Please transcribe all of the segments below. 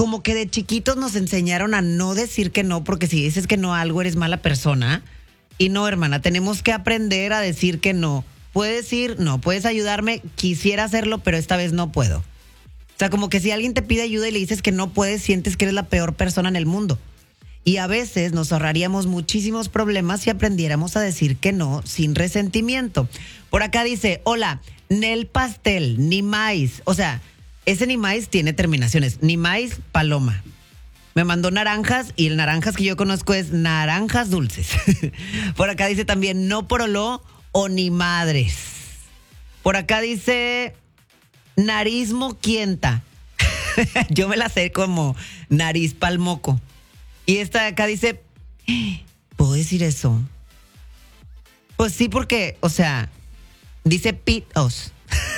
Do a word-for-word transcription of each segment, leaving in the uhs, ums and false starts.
como que de chiquitos nos enseñaron a no decir que no, porque si dices que no a algo eres mala persona. Y no, hermana, tenemos que aprender a decir que no. Puedes ir, no, puedes ayudarme, quisiera hacerlo, pero esta vez no puedo. O sea, como que si alguien te pide ayuda y le dices que no puedes, sientes que eres la peor persona en el mundo. Y a veces nos ahorraríamos muchísimos problemas si aprendiéramos a decir que no sin resentimiento. Por acá dice, hola, Nel Pastel, ni maíz. O sea, ese ni maíz tiene terminaciones. Ni maíz, paloma. Me mandó naranjas y el naranjas que yo conozco es naranjas dulces. Por acá dice también, no poroló o ni madres. Por acá dice, nariz moquienta. Yo me la sé como nariz palmoco. Y esta de acá dice, ¿puedo decir eso? Pues sí, porque, o sea, dice pitos.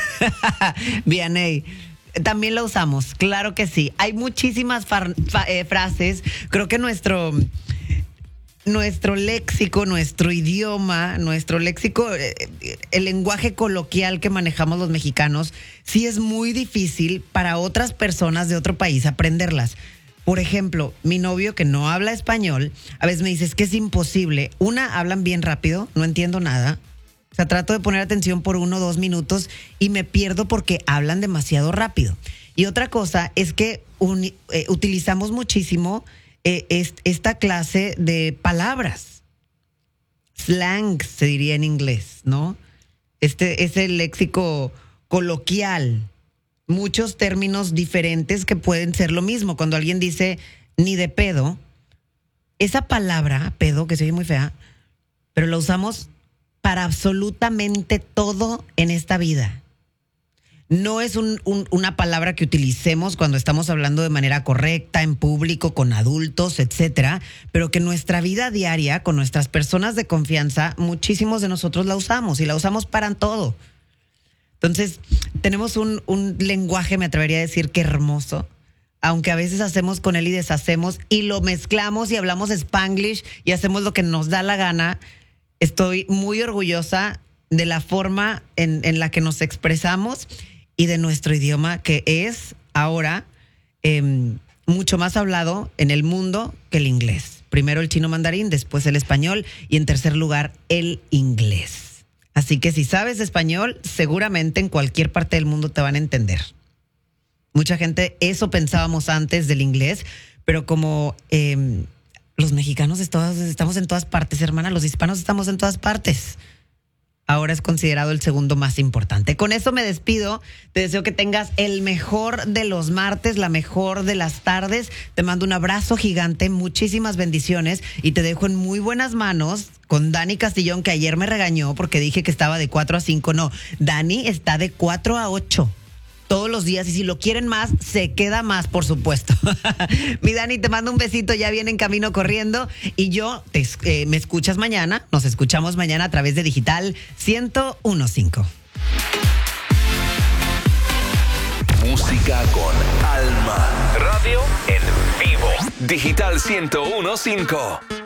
Vianey. También lo usamos, claro que sí. Hay muchísimas far, fa, eh, frases. Creo que nuestro, nuestro léxico, nuestro idioma, nuestro léxico, eh, el lenguaje coloquial que manejamos los mexicanos, sí es muy difícil para otras personas de otro país aprenderlas. Por ejemplo, mi novio que no habla español, a veces me dice, es que es imposible. Una, hablan bien rápido, no entiendo nada. O sea, trato de poner atención por uno o dos minutos y me pierdo porque hablan demasiado rápido. Y otra cosa es que un, eh, utilizamos muchísimo eh, est, esta clase de palabras. Slang, se diría en inglés, ¿no? Este es el léxico coloquial. Muchos términos diferentes que pueden ser lo mismo. Cuando alguien dice ni de pedo, esa palabra, pedo, que se oye muy fea, pero la usamos para absolutamente todo en esta vida. No es un, un, una palabra que utilicemos cuando estamos hablando de manera correcta, en público, con adultos, etcétera, pero que en nuestra vida diaria, con nuestras personas de confianza, muchísimos de nosotros la usamos y la usamos para todo. Entonces, tenemos un, un lenguaje, me atrevería a decir que hermoso, aunque a veces hacemos con él y deshacemos y lo mezclamos y hablamos Spanglish y hacemos lo que nos da la gana. Estoy muy orgullosa de la forma en, en la que nos expresamos y de nuestro idioma, que es ahora eh, mucho más hablado en el mundo que el inglés. Primero el chino mandarín, después el español y en tercer lugar el inglés. Así que si sabes español, seguramente en cualquier parte del mundo te van a entender. Mucha gente, eso pensábamos antes del inglés, pero como eh, los mexicanos estamos en todas partes, hermana, los hispanos estamos en todas partes. Ahora es considerado el segundo más importante. Con eso me despido. Te deseo que tengas el mejor de los martes, la mejor de las tardes. Te mando un abrazo gigante, muchísimas bendiciones y te dejo en muy buenas manos con Dani Castillón, que ayer me regañó porque dije que estaba de cuatro a cinco. No, Dani está de cuatro a ocho. Todos los días, y si lo quieren más, se queda más, por supuesto. Mi Dani, te mando un besito, ya viene en camino corriendo. Y yo, te, eh, me escuchas mañana, nos escuchamos mañana a través de Digital ciento uno punto cinco. Música con alma. Radio en vivo. Digital ciento uno punto cinco.